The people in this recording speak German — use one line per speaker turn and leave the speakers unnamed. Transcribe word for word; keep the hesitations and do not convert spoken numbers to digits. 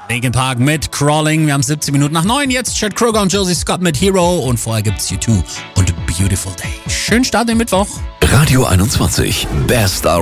Linkin Park mit Crawling. Wir haben siebzehn Minuten nach neun. Jetzt Chad Kroeger und Josie Scott mit Hero. Und vorher gibt's U zwei und Beautiful Day. Schönen Start in den Mittwoch.
Radio einundzwanzig. Best